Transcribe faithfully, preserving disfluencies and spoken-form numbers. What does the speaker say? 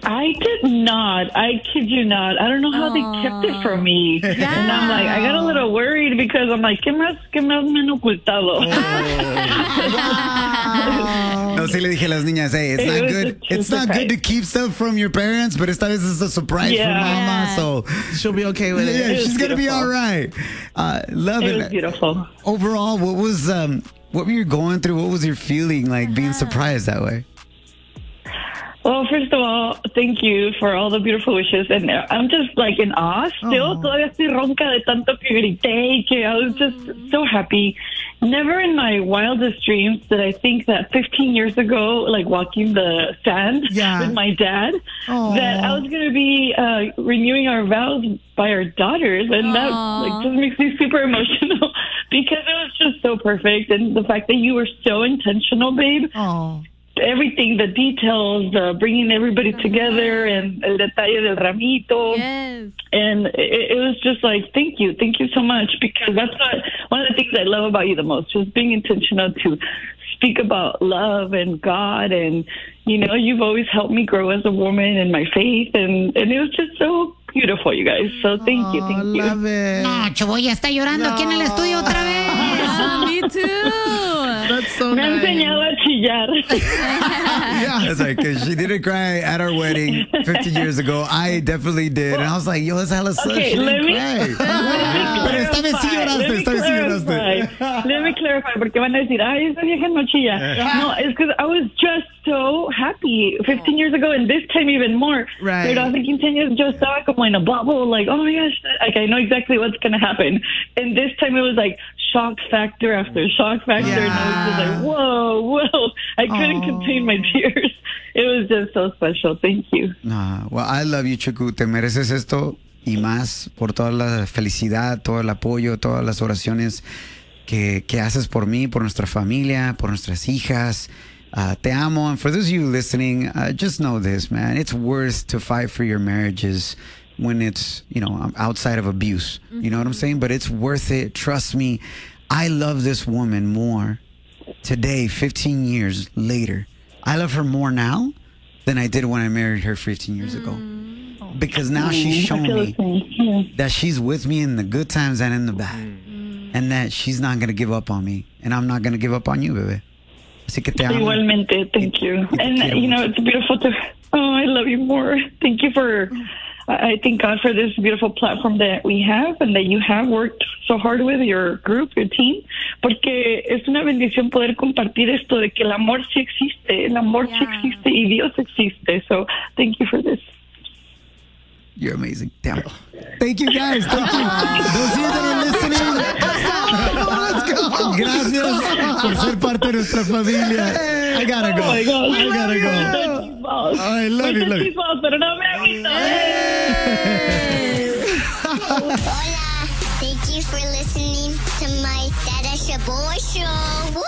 I did not. I kid you not. I don't know how Aww. they kept it from me. Yeah. And I'm like, I got a little worried because I'm like, ¿qué más, qué más me han ocultado? Oh. No, sí le dije a las niñas, hey, it's it not good. It's not surprise. good to keep stuff from your parents, but esta vez it's a surprise yeah. for mama, yeah. so she'll be okay with yeah, it. Yeah, it she's gonna beautiful. be all right. Uh, love it. It was beautiful. Overall, what was um, what were you going through? What was your feeling like being surprised that way? Well, first of all, thank you for all the beautiful wishes. And I'm just like in awe still. Oh. Todavía estoy ronca de tanto que grité, que I was just so happy. Never in my wildest dreams did I think that fifteen years ago, like walking the sand yeah. with my dad, oh. that I was going to be uh, renewing our vows by our daughters. And that like just makes me super emotional because it was just so perfect. And the fact that you were so intentional, babe. Oh. Everything, the details, uh, bringing everybody together, and el detalle del ramito. Yes. And it, it was just like, thank you, thank you so much, because that's what, one of the things I love about you the most, just being intentional to speak about love and God, and you know, you've always helped me grow as a woman in my faith, and, and it was just so beautiful, you guys. So thank oh, you, thank you. Love it. No, Choboya está llorando no. aquí en el estudio otra vez. Yeah, me too. That's so Me nice. ha enseñado a chillar. Yeah, that's right, because she didn't cry at our wedding fifteen years ago. I definitely did. And I was like, yo, that's hella sus. Okay, She let didn't me, cry. Pero esta vez sí lloraste, esta vez sí lloraste. Let me clarify, porque van a decir, ay, esa vieja no chilla. No, it's because I was just so happy fifteen years ago, and this time even more. Right. Pero hace quince años yo estaba como in a bubble, like, oh my gosh, like I know exactly what's going to happen. And this time it was like shock factor after shock factor, yeah. and I was just like, whoa, whoa. I couldn't oh. contain my tears. It was just so special. Thank you. Nah, well, I love you, Chucu. Te mereces esto y más por toda la felicidad, todo el apoyo, todas las oraciones que, que haces por mí, por nuestra familia, por nuestras hijas. Uh, te amo. And for those of you listening, uh, just know this, man. It's worth to fight for your marriages when it's, you know, outside of abuse. Mm-hmm. You know what I'm saying? But it's worth it. Trust me. I love this woman more today, fifteen years later. I love her more now than I did when I married her fifteen years ago. Mm-hmm. Because now she's shown me yeah. that she's with me in the good times and in the bad. Mm-hmm. And that she's not going to give up on me. And I'm not going to give up on you, baby. Así que te amo. Igualmente, thank you. And, you know, it's beautiful to, oh, I love you more. Thank you for, I thank God for this beautiful platform that we have and that you have worked so hard with your group, your team, porque es una bendición poder compartir esto de que el amor sí existe, el amor yeah. sí existe y Dios existe. So, thank you for this. You're amazing. Te amo. Thank you, guys. Thank you. Those of you that are listening, let's go. Gracias por ser parte de nuestra familia. I gotta go. Oh my gosh. I gotta go. I love you, love you. Pero no me avisan. Hola. Thank you for listening to my Dada Shaboy Show.